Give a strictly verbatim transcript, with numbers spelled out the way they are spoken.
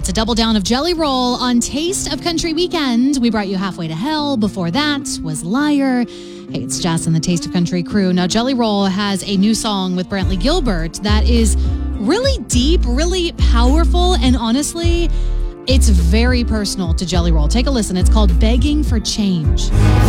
It's a double down of Jelly Roll on Taste of Country Weekend. We brought you Halfway to Hell. Before that was Liar. Hey, it's Jess and the Taste of Country crew. Now, Jelly Roll has a new song with Brantley Gilbert that is really deep, really powerful, and honestly, it's very personal to Jelly Roll. Take a listen. It's called Begging for Change.